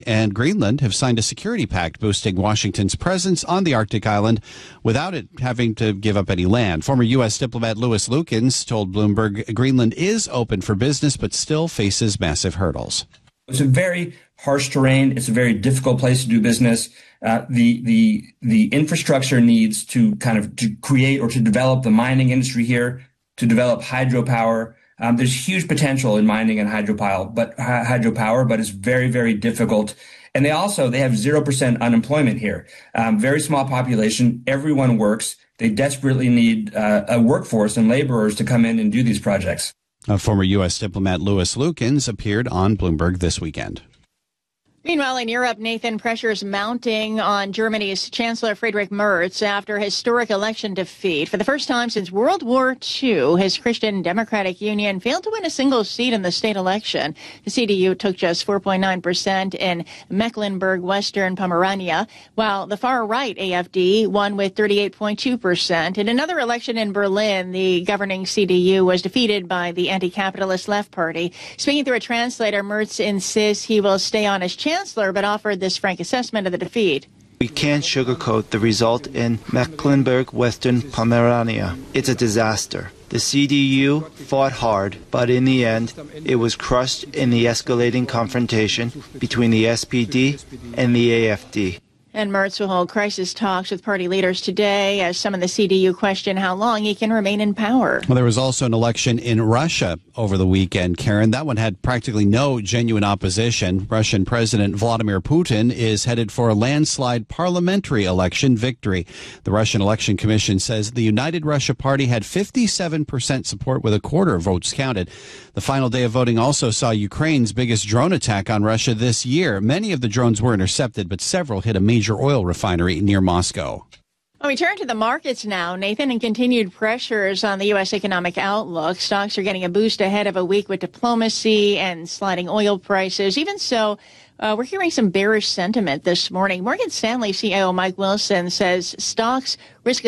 and Greenland have signed a security pact boosting Washington's presence on the Arctic island without it having to give up any land. Former U.S. diplomat Louis Lukens told Bloomberg Greenland is open for business but still faces massive hurdles. It's a very harsh terrain. It's a very difficult place to do business. The infrastructure needs to to create or to develop the mining industry here, to develop hydropower. There's huge potential in mining and hydropower, but it's very, very difficult. And they have 0% unemployment here. Very small population. Everyone works. They desperately need a workforce and laborers to come in and do these projects. Former U.S. diplomat Louis Lukens appeared on Bloomberg this weekend. Meanwhile, in Europe, Nathan, pressures mounting on Germany's Chancellor Friedrich Merz after historic election defeat. For the first time since World War II, his Christian Democratic Union failed to win a single seat in the state election. The CDU took just 4.9% in Mecklenburg-Western Pomerania, while the far-right AfD won with 38.2%. In another election in Berlin, the governing CDU was defeated by the anti-capitalist Left Party. Speaking through a translator, Merz insists he will stay on as chancellor, but offered this frank assessment of the defeat. We can't sugarcoat the result in Mecklenburg-Western Pomerania. It's a disaster. The CDU fought hard, but in the end, it was crushed in the escalating confrontation between the SPD and the AfD. And Merz will hold crisis talks with party leaders today as some in the CDU question how long he can remain in power. Well, there was also an election in Russia over the weekend, Karen. That one had practically no genuine opposition. Russian President Vladimir Putin is headed for a landslide parliamentary election victory. The Russian Election Commission says the United Russia Party had 57% support with a quarter of votes counted. The final day of voting also saw Ukraine's biggest drone attack on Russia this year. Many of the drones were intercepted, but several hit a major oil refinery near Moscow. Well, we turn to the markets now, Nathan, and continued pressures on the U.S. economic outlook. Stocks are getting a boost ahead of a week with diplomacy and sliding oil prices. Even so, we're hearing some bearish sentiment this morning. Morgan Stanley CIO Mike Wilson says stocks risk a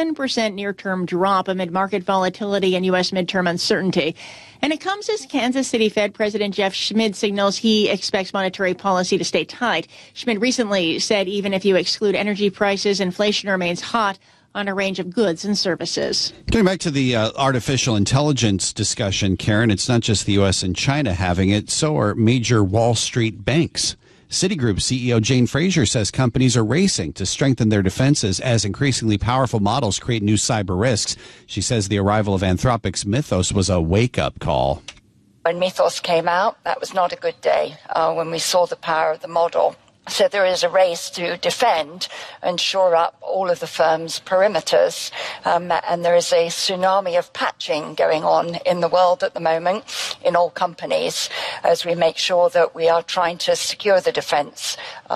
7% near-term drop amid market volatility and U.S. midterm uncertainty. And it comes as Kansas City Fed President Jeff Schmidt signals he expects monetary policy to stay tight. Schmidt recently said even if you exclude energy prices, inflation remains hot on a range of goods and services. Getting back to the artificial intelligence discussion, Karen, it's not just the U.S. and China having it, so are major Wall Street banks. Citigroup CEO Jane Fraser says companies are racing to strengthen their defenses as increasingly powerful models create new cyber risks. She says the arrival of Anthropic's Mythos was a wake-up call. When Mythos came out, that was not a good day when we saw the power of the model. So there is a race to defend and shore up all of the firm's perimeters. And there is a tsunami of patching going on in the world at the moment in all companies as we make sure that we are trying to secure the defense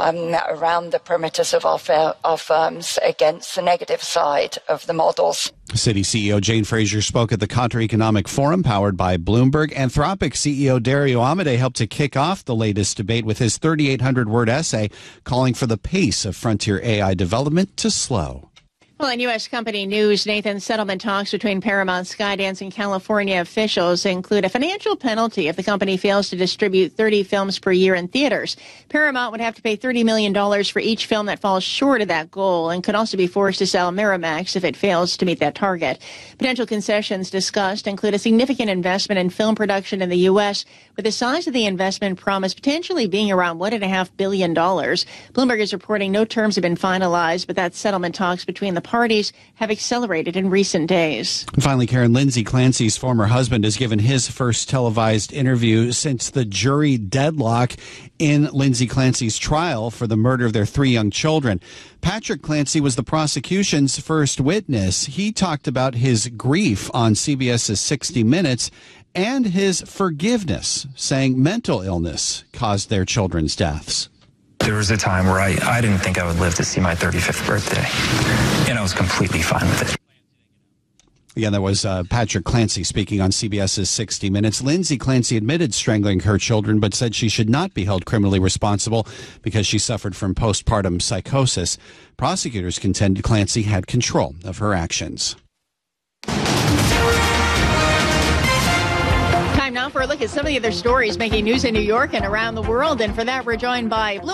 around the perimeters of our firms against the negative side of the models. Citi CEO Jane Fraser spoke at the Qatar Economic Forum powered by Bloomberg. Anthropic CEO Dario Amodei helped to kick off the latest debate with his 3,800-word essay calling for the pace of frontier AI development to slow. Well, in U.S. company news, Nathan, settlement talks between Paramount, Skydance, and California officials include a financial penalty if the company fails to distribute 30 films per year in theaters. Paramount would have to pay $30 million for each film that falls short of that goal and could also be forced to sell Miramax if it fails to meet that target. Potential concessions discussed include a significant investment in film production in the U.S., with the size of the investment promise potentially being around $1.5 billion. Bloomberg is reporting no terms have been finalized, but that settlement talks between the parties have accelerated in recent days. And finally, Karen, Lindsay Clancy's former husband has given his first televised interview since the jury deadlock in Lindsay Clancy's trial for the murder of their 3 young children. Patrick Clancy was the prosecution's first witness. He talked about his grief on CBS's 60 Minutes and his forgiveness, saying mental illness caused their children's deaths. There was a time where I didn't think I would live to see my 35th birthday, and I was completely fine with it. Again, that was Patrick Clancy speaking on CBS's 60 Minutes. Lindsay Clancy admitted strangling her children, but said she should not be held criminally responsible because she suffered from postpartum psychosis. Prosecutors contended Clancy had control of her actions. Now for a look at some of the other stories making news in New York and around the world. And for that, we're joined by